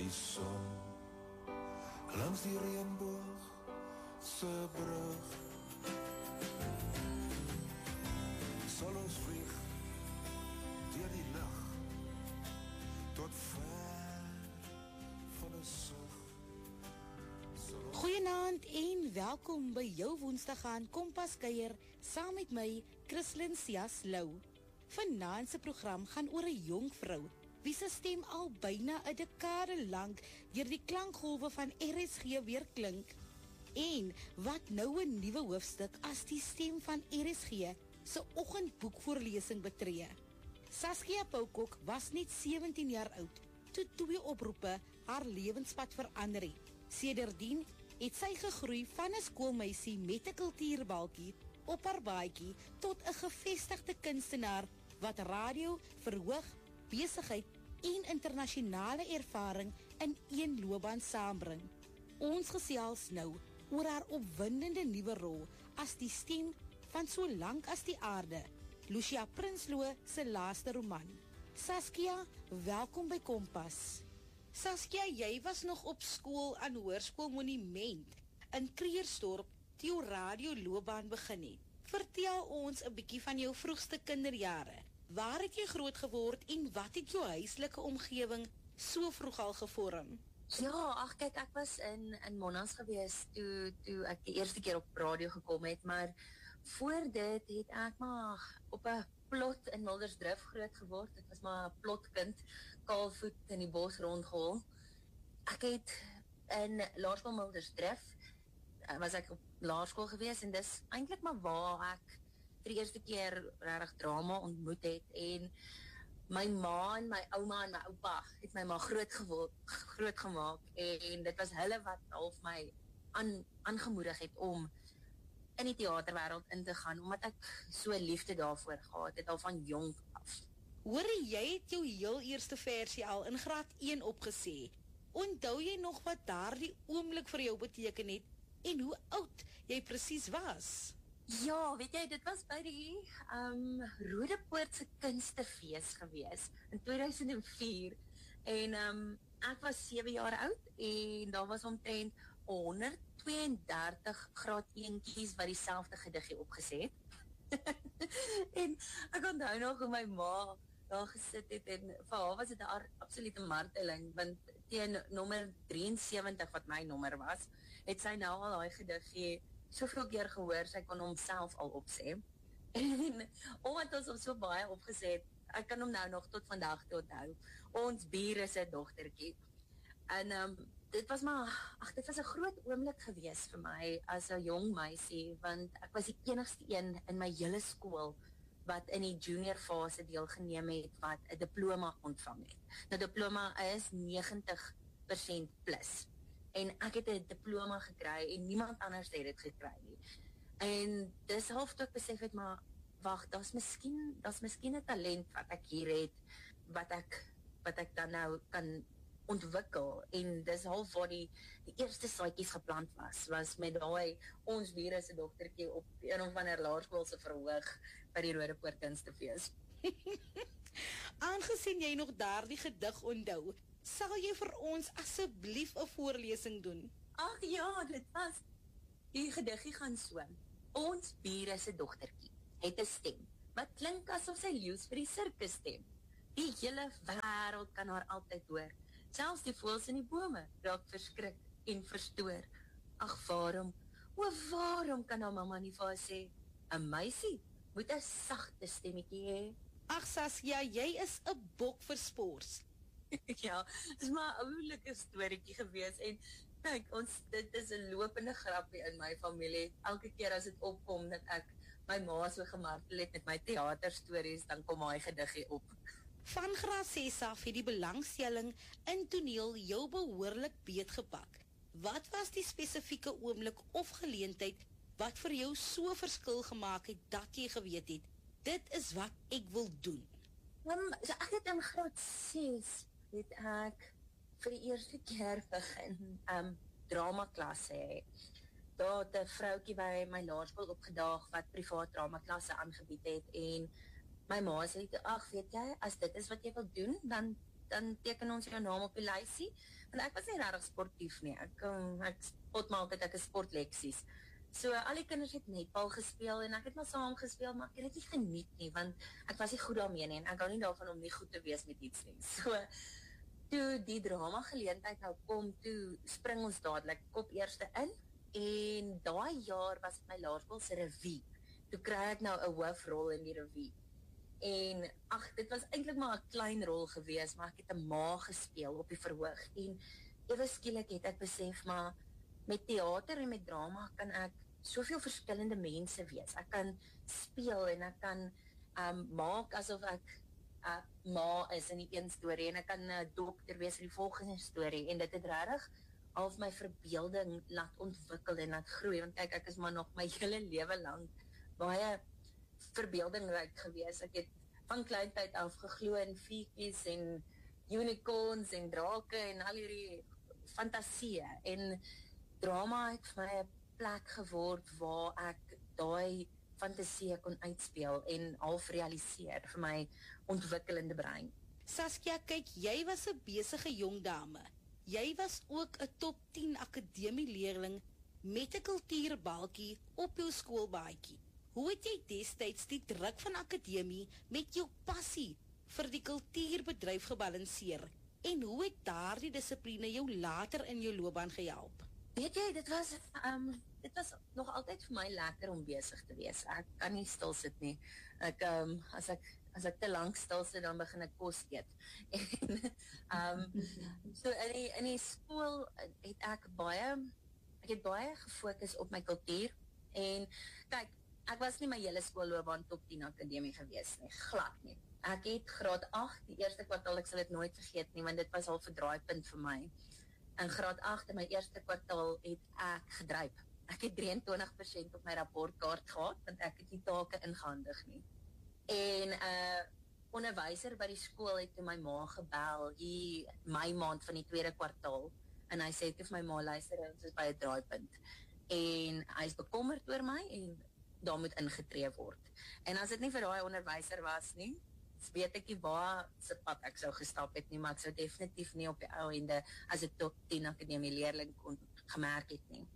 die son langs die reënboog se brug. Sal ons vlieg deur die lug tot ver van 'n sug. Goeienaand en welkom by jou Woensdag aan Kompas kuier saam met my, Christlyn Sias Lou. Vanaand se program gaan oor 'n jong vrou wie se stem al byna 'n dekade lank deur die klankgolwe van RSG weer klink. En wat nou 'n nuwe hoofstuk as die stem van RSG se oggendboekvoorlesing betree. Saskia Poukok was net 17 jaar oud toe 2 oproepe haar lewenspad verander het. Sedertdien het sy gegroei van 'n skoolmeisie met 'n kultuurbalkie op haar baadjie tot 'n gevestigde kunstenaar wat radio, verhoog, besigheid en internasionale ervaring in een loopbaan saambring. Ons gesels nou oor haar opwindende nuwe rol as die stem van So Lank as die Aarde, Lucia Prinsloo se laaste roman. Saskia, welkom by Kompas. Saskia, jy was nog op skool aan Hoërskool Monument in Kreersdorp toe jou radioloopbaan begin het. Vertel ons 'n bietjie van jou vroegste kinderjare. Waar het jy groot geword en wat het jou huislike omgewing so vroeg al gevorm? Ja, kyk, ek was in Monas gewees toe ek die eerste keer op radio gekom het, maar voor dit het ek maar op 'n plot in Mildersdrift groot geword. Ek was maar 'n plotkind, kaalvoet in die bos rondgehol. Ek het in laerskool Mildersdrift was ek op laerskool gewees en dis eintlik maar waar ek vir die eerste keer regtig drama ontmoet het en my ma en my ouma en my oupa het my maar groot gemaak en dit was hulle wat half my aangemoedig het om in die theaterwêreld in te gaan, omdat ek so liefde daarvoor gehad het, al van jong af. Hoor jy het jou heel eerste versie al in graad 1 opgesê. Onthou jy nog wat daardie oomblik vir jou beteken het en hoe oud jy presies was? Ja, weet jy, dit was by die Rodepoort se kunstefees gewees in 2004 en ek was 7 jaar oud en daar was omtrent 132 graad 1kies wat dieselfde gediggie opgesê het. En ek onthou nog hoe my ma daar gesit het en vir haar was dit 'n absolute marteling, want teen nommer 73 wat my nommer was, het sy nou al daai gediggie soveel keer gehoor, sy kon homself al opsê. En omdat ons hom so baie opgesê het, ek kan hom nou nog tot vandag toe onthou. Ons bure se dogtertjie. En dit was 'n groot oomblik gewees vir my as 'n jong meisie, want ek was die enigste een in my hele skool wat in die junior fase deelgeneem het wat 'n diploma ontvang het. Nou diploma is 90% plus. En ek het 'n diploma gekry en niemand anders het dit gekry nie. En dis half toe ek besef het, maar wag, daar's miskien 'n talent wat ek hier het, wat ek dan nou kan ontwikkel, en dis half waar die eerste saadjies geplant was met daai ons bure se dogtertjie op een of ander laerskool se verhoog by die Rodepoort kunstefees. Aangesien jy nog daardie gedig onthou, sal jy vir ons asseblief 'n voorlesing doen? Ag ja, dit was. Die gediggie gaan so. Ons bure se dogtertjie het 'n stem wat klink asof sy leeu's vir die sirkus stem. Die hele wêreld kan haar altyd hoor. Selfs die voëls in die bome raak verskrik en verstoor. Ag, waarom kan haar mamma nie vir haar sê, 'n meisie moet 'n sagte stemmetjie hê? Ag Saskia, jy is 'n bok vir spors. Ja, dit is maar 'n oulike storieetjie gewees en kyk, dit is 'n lopende grappie in my familie. Elke keer as dit opkom dat ek my ma so gemartel het met my teaterstories, dan kom hy gediggie op. Van graad 6 af het die belangstelling in toneel jou behoorlik beetgepak. Wat was die spesifieke oomblik of geleentheid wat vir jou so verskil gemaak het dat jy geweet het, dit is wat ek wil doen? So ek het in graad 6 het ek vir die eerste keer begin dramaklasse hê. Daar het 'n vroutjie by my laerskool opgedaag wat privaat dramaklasse aangebied het en my ma sê, ag weet jy, as dit is wat jy wil doen, dan dan teken ons jou naam op die lysie, want ek was nie regtig sportief nie, ek spot maar altyd, ek is sportleksies, so al die kinders het netbal gespeel, en ek het maar saam gespeel, maar ek het dit nie geniet nie, want ek was nie goed daarmee nie, en ek hou nie daarvan om nie goed te wees met iets nie, so, toe die drama geleentheid nou kom, toe spring ons dadelik kop eerste in, en daai jaar was my laerskoolse revue, toe kry ek nou 'n hoofrol in die revue, en dit was eintlik maar 'n klein rol gewees, maar ek het 'n ma gespeel op die verhoog, en ewe skielik het ek besef, maar met theater en met drama kan ek soveel verskillende mense wees, ek kan speel, en ek kan maak asof ek ma is in die een storie, en ek kan 'n dokter wees in die volgende storie, en dit het regtig al my verbeelding laat ontwikkel en laat groei, want kyk, ek is maar nog my hele lewe lang baie verbeeldingryk gewees. Ek het van kleintyd af geglo in fiekies en unicorns en drake en al hierdie fantasie, en drama het vir my 'n plek geword waar ek daai fantasie kon uitspeel en half realiseer vir my ontwikkelende brein. Saskia, kyk, jy was 'n besige jong dame. Jy was ook 'n top 10 akademieleerling met 'n kultuurbalkie op jou skoolbaadjie. Hoe het jy destyds die druk van akademie met jou passie vir die kultuurbedryf gebalanseer? En hoe het daardie dissipline jou later in jou loopbaan gehelp? Weet jy, dit was nog altyd vir my lekker om besig te wees. Ek kan nie stil sit nie. As ek te lank stil sit, dan begin ek kos eet. En so in die skool het ek baie gefokus op my kultuur, en kyk, ek was nie my hele skoolloopbaan top 10 akademie gewees nie, glad nie. Ek het graad 8, die eerste kwartaal, ek sal dit nooit vergeet nie, want dit was al 'n draaipunt vir my. In graad 8, in my eerste kwartaal, het ek gedryp. Ek het 23% op my rapportkaart gehad, want ek het nie take ingehandig nie. En onderwyser by die skool het toe my ma gebel, hier my maand van die tweede kwartaal, en hy sê toe vir my ma, luister, ons is by 'n draaipunt. En hy is bekommerd oor my, en daar moet ingetree word. En as dit nie vir daai onderwyser was nie, weet ek nie waar se pad ek sou gestap het nie, maar ek sou definitief nie op die ou ende as 'n top 10 akademie leerling kon gemerk het nie.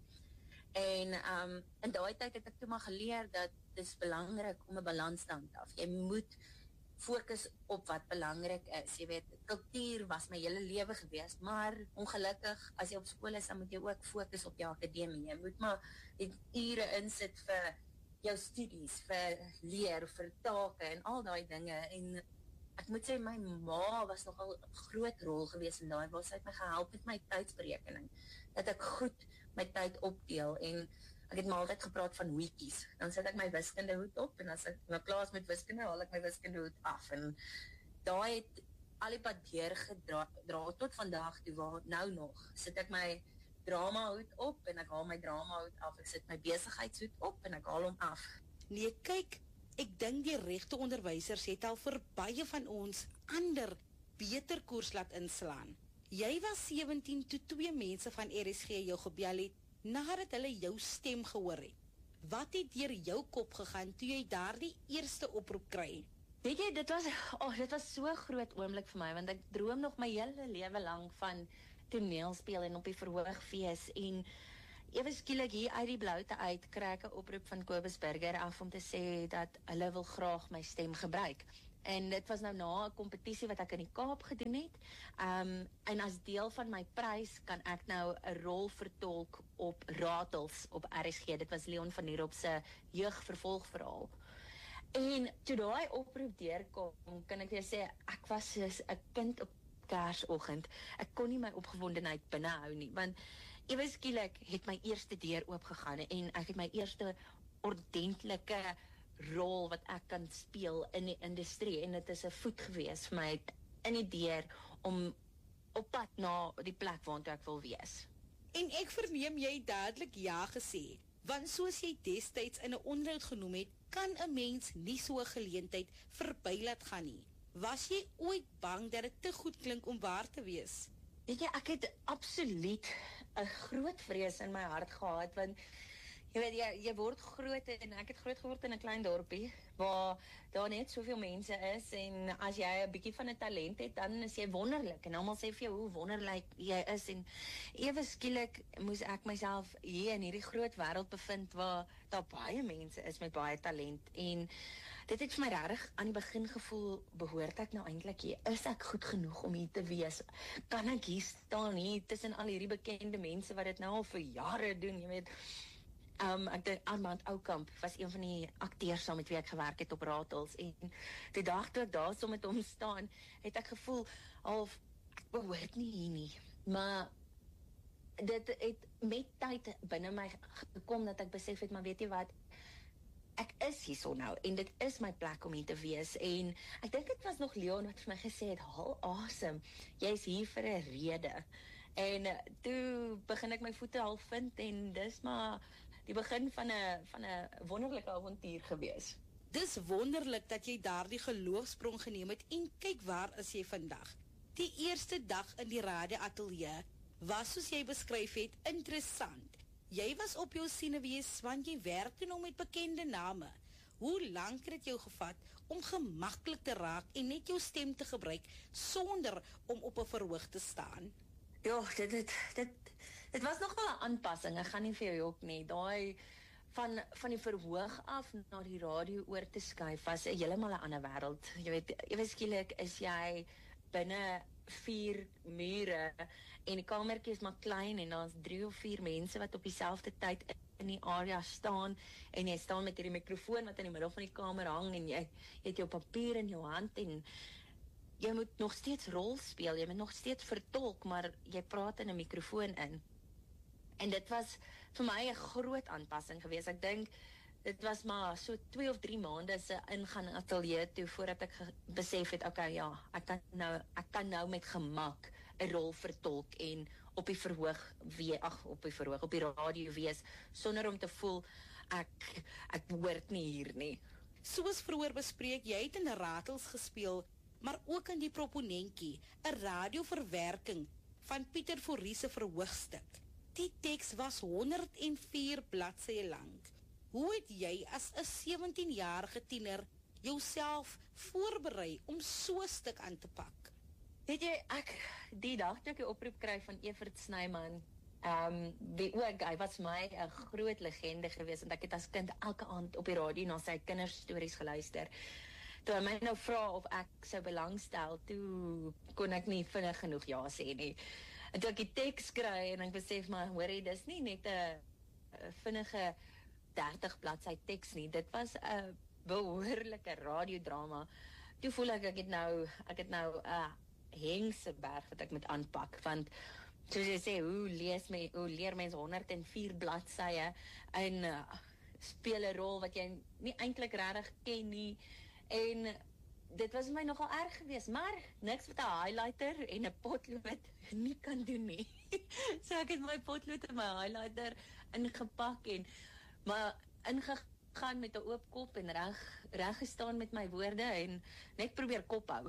En in daai tyd het ek toe maar geleer dat dit is belangrik om 'n balans te handhaaf. Jy moet fokus op wat belangrik is. Jy weet, kultuur was my hele lewe gewees, maar ongelukkig as jy op skool is, dan moet jy ook fokus op jou akademie. Jy moet maar die ure insit vir jou studies, vir leer, vir take en al daai dinge, en ek moet sê, my ma was nogal 'n groot rol gewees in daai, waar sy het my gehelp met my tydsberekening, dat ek goed my tyd opdeel, en ek het maar altyd gepraat van weekies, dan sit ek my wiskundehoed op, en as ek nou klaar is met wiskunde, haal ek my wiskundehoed af, en daai het al die pad deurgedra tot vandag toe, waar nou nog, sit ek my dramahoed op, en ek haal my dramahoed af, ek sit my besigheidshoed op, en ek haal hom af. Nee, kyk, ek dink die regte onderwysers het al vir baie van ons ander beter koers laat inslaan. Jy was 17 toe 2 mense van RSG jou gebel het, nadat hulle jou stem gehoor het. Wat het deur jou kop gegaan toe jy daardie eerste oproep kry? Weet jy, dit was so 'n groot oomblik vir my, want ek droom nog my hele lewe lank van toneelspeel en op die verhoogfees, en ewe skielik hier uit die bloute uit kry ek 'n oproep van Kobus Burger af om te sê dat hulle wil graag my stem gebruik. En dit was nou na 'n kompetisie wat ek in die Kaap gedoen het. En as deel van my prys kan ek nou 'n rol vertolk op Ratels op RSG. Dit was Leon van Heerop se jeugvervolgverhaal. En toe daai oproep deurkom, kan ek weer sê, ek was soos 'n kind op Kersoggend. Ek kon nie my opgewondenheid binne hou nie, want ewe skielik het my eerste deur oopgegaan, en ek het my eerste ordentlike rol wat ek kan speel in die industrie, en dit is 'n voet gewees vir my in die deur om op pad na die plek waartoe ek wil wees. En ek verneem jy dadelik ja gesê, want soos jy destyds in 'n onderhoud genoem het, kan 'n mens nie so 'n geleentheid verby laat gaan nie. Was jy ooit bang dat dit te goed klink om waar te wees? Weet jy, ek het absoluut 'n groot vrees in my hart gehad, want jy weet, jy word groot, en ek het groot geword in 'n klein dorpie, waar daar net soveel mense is en as jy 'n bietjie van 'n talent het, dan is jy wonderlik en almal sê vir jou hoe wonderlik jy is en ewe skielik moes ek myself hier in hierdie groot wêreld bevind waar daar baie mense is met baie talent en dit het vir my regtig aan die begin gevoel, behoort ek nou eintlik hier? Is ek goed genoeg om hier te wees? Kan ek hier staan hier tussen al hierdie bekende mense wat dit nou al vir jare doen, jy weet? Ek dink Armand Oukamp was een van die akteurs saam met wie ek gewerk het op Ratels en die dag toe ek daar so met hom staan, het ek gevoel half ek behoort nie hier nie. Maar dit het met tyd binne my gekom dat ek besef het, maar weet jy wat, ek is hierso nou en dit is my plek om hier te wees en ek dink dit was nog Leon wat vir my gesê het, haal asem, jy's hier vir 'n rede. En toe begin ek my voete al vind en dis maar die begin van 'n wonderlike avontuur gewees. Dis wonderlik dat jy daardie geloofsprong geneem het en kyk waar is jy vandag. Die eerste dag in die radioateljee was, soos jy beskryf het, interessant. Jy was op jou senuwees want jy werk toe nou met bekende name. Hoe lank het dit jou gevat om gemaklik te raak en net jou stem te gebruik sonder om op 'n verhoog te staan? Ja, dit was nog wel 'n aanpassing, ek gaan nie vir jou jok nie. Daai van die verhoog af na die radio oor te skuif was heeltemal 'n ander wêreld. Jy weet, ewe skielik is jy binne 4 mure en die kamertjie is maar klein en daar's 3 of 4 mense wat op dieselfde tyd in die area staan en jy staan met hierdie mikrofoon wat in die middel van die kamer hang en jy het jou papier in jou hand en jy moet nog steeds rol speel, jy moet nog steeds vertolk, maar jy praat in 'n mikrofoon in. En dit was vir my 'n groot aanpassing geweest. Ek dink dit was maar so 2 of 3 maande se ingaan in ateljee toe voordat ek besef het, okay, ja, ek kan nou met gemak 'n rol vertolk en op die verhoog op die radio wees sonder om te voel ek behoort nie hier nie. Soos vroeër bespreek, jy het in Ratels gespeel, maar ook in die Proponentjie, 'n radioverwerking van Pieter Fourie se verhoogstuk. Die teks was 104 bladsye lank. Hoe het jy as 'n 17-jarige tiener jouself voorberei om so 'n stuk aan te pak? Weet jy, die dag toe ek 'n oproep kry van Evert Snyman, hy was my 'n groot legende geweest, want ek het as kind elke aand op die radio na sy kinderstories geluister. Toe hy my nou vra of ek sou belangstel, toe kon ek nie vinnig genoeg ja sê nie. En toe ek die teks kry en ek besef maar, hoorie, dis nie net 'n vinnige 30 bladsy teks nie, dit was 'n behoorlike radiodrama. Toe voel ek het nou 'n hengse berg wat ek moet aanpak, want soos jy sê, hoe leer mens 104 bladsye en speel 'n rol wat jy nie eintlik regtig ken nie, en dit was my nogal erg geweest, maar niks wat 'n highlighter en 'n potlood nie kan doen nie. So ek het my potlood en my highlighter ingepak maar ingegaan met 'n oop kop en reg gestaan met my woorde en net probeer kop hou.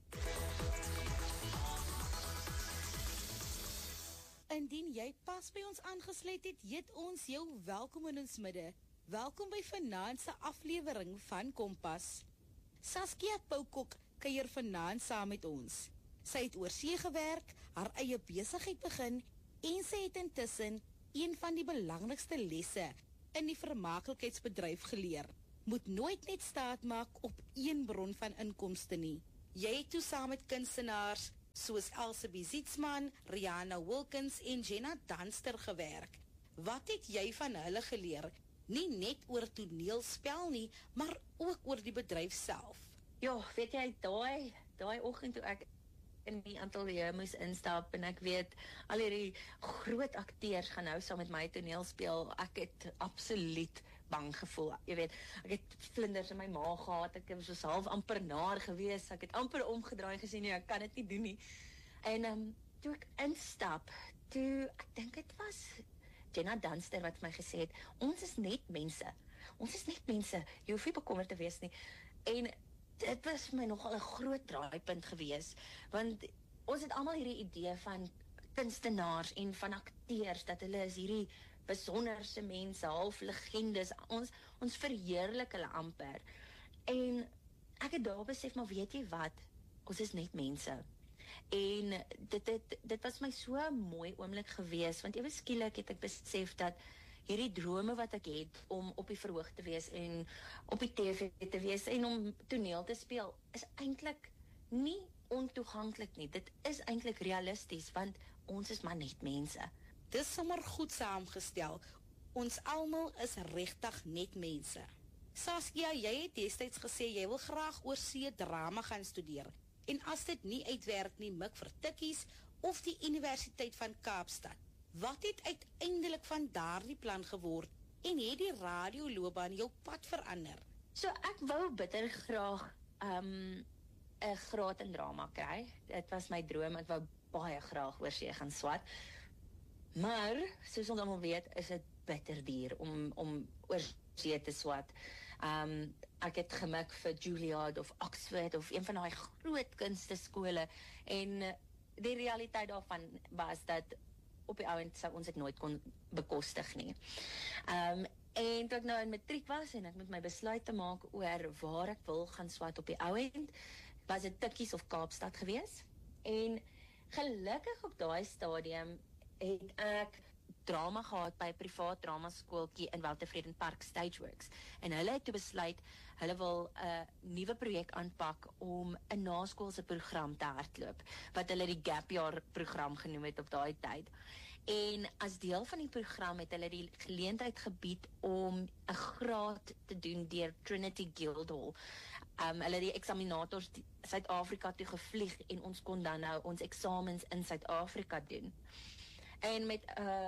Indien jy pas by ons aangesluit het, heet ons jou welkom in ons midde. Welkom by vanaand se aflewering van Kompas. Saskia Poukok kuier vanaand saam met ons. Sy het oorsee gewerk, haar eie besigheid begin en sy het intussen een van die belangrikste lesse in die vermaaklikheidsbedryf geleer. Moet nooit net staat maak op een bron van inkomste nie. Jy het toe saam met kunstenaars soos Elsabie Zietsman, Rihanna Wilkins en Jenna Dunster gewerk. Wat het jy van hulle geleer? Nie net oor toneelspel nie, maar ook oor die bedryf self. Ja, weet jy, daai oggend toe ek in die ateljee moes instap en ek weet, al hierdie groot akteurs gaan nou saam met my toneel speel, ek het absoluut bang gevoel. Jy weet, ek het vlinders in my maag gehad, ek was so half amper naar gewees, ek het amper omgedraai gesê, nee, ek kan dit nie doen nie. En toe ek instap, ek dink dit was Jenna Dunster wat my gesê het, ons is net mense, jy hoef nie bekommerd te wees nie. En dit was my nogal 'n groot draaipunt gewees, want ons het almal hierdie idee van kunstenaars en van akteurs, dat hulle is hierdie besonderse mense, half legendes, ons verheerlik hulle amper. En ek het daar besef, maar weet jy wat, ons is net mense. En dit was my so 'n mooi oomblik gewees, want ewe skielik het ek besef dat hierdie drome wat ek het om op die verhoog te wees en op die TV te wees en om toneel te speel, is eintlik nie ontoeganklik nie. Dit is eintlik realisties, want ons is maar net mense. Dis sommer goed saamgestel. Ons almal is regtig net mense. Saskia, jy het destyds gesê jy wil graag oorsee drama gaan studeer. En as dit nie uitwerk nie, mik vir tikkies of die Universiteit van Kaapstad. Wat het uiteindelik van daardie plan geword en het die radioloopbaan jou pad verander? So ek wou bitter graag 'n graad in drama kry. Dit was my droom. Ek wou baie graag oorsee gaan swat. Maar soos ons almal weet, is dit bitter duur om oorsee te swat. Ek het gemik vir Juilliard of Oxford of een van daai groot kunsteskole en die realiteit daarvan was dat op die ouend sou ons dit nooit kon bekostig nie. En toe ek nou in matriek was en ek moet my besluit te maak oor waar ek wil gaan swat op die ouend, was dit Tikkies of Kaapstad gewees. En gelukkig op daai stadium het ek drama gehad by 'n privaat dramaskooltjie in Weltevreden Park, Stageworks. En hulle het toe besluit, hulle wil 'n nuwe projek aanpak om 'n naskoolse program te hardloop, wat hulle die gap year program genoem het op daai tyd. En as deel van die program het hulle die geleentheid gebied om 'n graad te doen deur Trinity Guildhall. Hulle het die eksaminators Suid-Afrika toe gevlieg en ons kon dan nou ons eksamens in Suid-Afrika doen. En met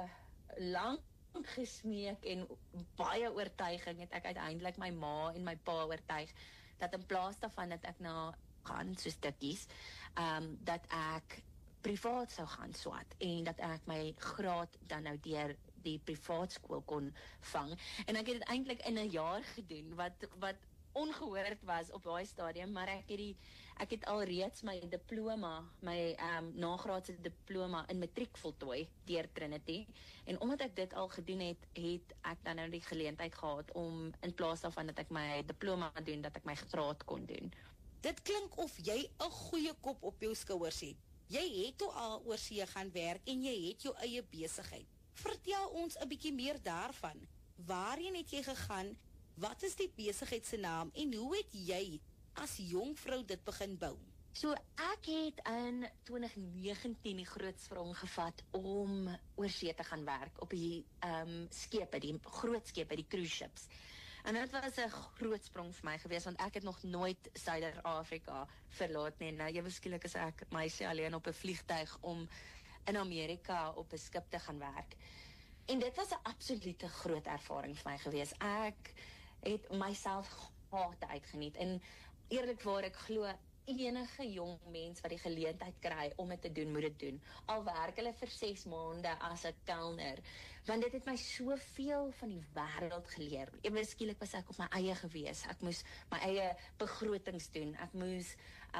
lang gesmeek en baie oortuiging het ek uiteindelik my ma en my pa oortuig dat in plaas daarvan dat ek na gaan soos Tikkies, dat ek privaat sou gaan swat en dat ek my graad dan nou deur die privaat skool kon vang. En ek het dit eintlik in 'n jaar gedoen wat ongehoord was op daai stadium, maar ek het alreeds my diploma, my nagraadse diploma in matriek voltooi deur Trinity. En omdat ek dit al gedoen het, het ek dan nou die geleentheid gehad om in plaas daarvan dat ek my diploma doen, dat ek my graad kon doen. Dit klink of jy 'n goeie kop op jou skouers het. Jy het toe al oorsee gaan werk en jy het jou eie besigheid. Vertel ons 'n bietjie meer daarvan. Waarheen het jy gegaan? Wat is die besigheid se naam en hoe het jy as jong vrou dit begin bou? So ek het in 2019 die groot sprong gevat om oorsee te gaan werk op die skepe, die groot skepe, die cruise ships. En dit was 'n groot sprong vir my gewees, want ek het nog nooit Suider-Afrika verlaat nie. Nou, ewe skielik is ek meisie alleen op 'n vliegtuig om in Amerika op 'n skip te gaan werk. En dit was 'n absolute groot ervaring vir my gewees. Ek het myself hard uitgeniet. En eerlikwaar, ek glo enige jong mens wat die geleentheid kry om dit te doen, moet dit doen. Al werk hulle vir 6 maande as 'n kelner, want dit het my soveel van die wêreld geleer. Ewe skielik was ek op my eie gewees. Ek moes my eie begrotings doen. Ek moes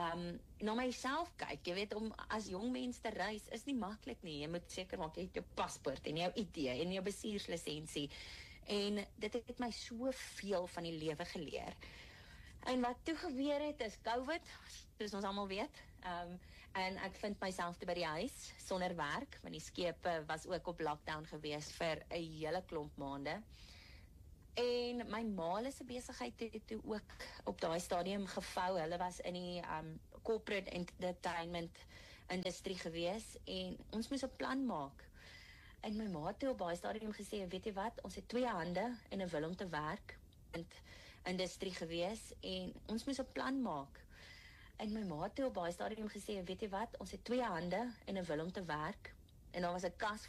na myself kyk. Jy weet, om as jong mens te reis is nie maklik nie. Jy moet seker maak jy het jou paspoort en jou ID en jou bestuurslisensie. En dit het my soveel van die lewe geleer. En wat toe gebeur het is COVID, soos ons almal weet. En ek vind myself te by die huis sonder werk, want die skepe was ook op lockdown gewees vir 'n hele klomp maande. En my ma se besigheid het toe ook op daai stadium gevou. Hulle was in die corporate entertainment industrie gewees en ons moes 'n plan maak. En my ma het op daai stadium gesê, weet jy wat, ons het 2 hande en 'n wil om te werk in industrie gewees en ons moes 'n plan maak. En my ma het op daai stadium gesê, weet jy wat, ons het 2 hande en 'n wil om te werk en daar was 'n kas